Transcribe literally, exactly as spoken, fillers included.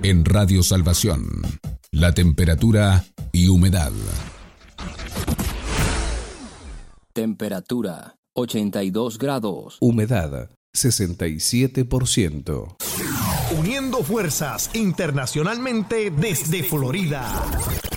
En Radio Salvación, la temperatura y humedad. Temperatura ochenta y dos grados. Humedad sesenta y siete por ciento. Uniendo fuerzas internacionalmente desde Florida.